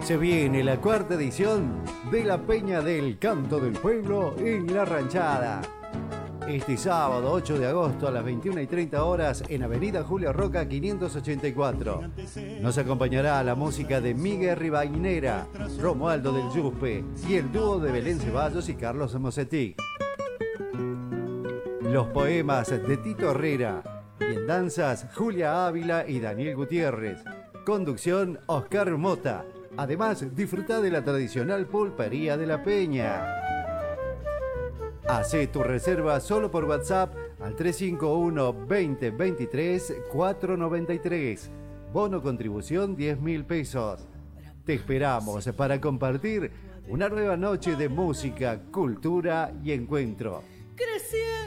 Se viene la cuarta edición de la Peña del Canto del Pueblo en La Ranchada. Este sábado 8 de agosto a las 21:30 horas en Avenida Julio Roca 584. Nos acompañará la música de Miguel Rivainera, Romualdo del Yuspe y el dúo de Belén Ceballos y Carlos Mosetti. Los poemas de Tito Herrera y en danzas Julia Ávila y Daniel Gutiérrez. Conducción Oscar Mota. Además, disfruta de la tradicional pulpería de la Peña. Hacé tu reserva solo por WhatsApp al 351 2023 493. Bono contribución 10.000 pesos. Te esperamos para compartir una nueva noche de música, cultura y encuentro.